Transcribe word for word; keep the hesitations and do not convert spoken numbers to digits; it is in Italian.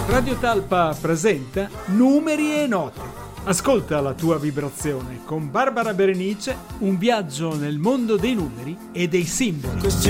Radio Talpa presenta Numeri e Note. Ascolta la tua vibrazione con Barbara Berenice, un viaggio nel mondo dei numeri e dei simboli.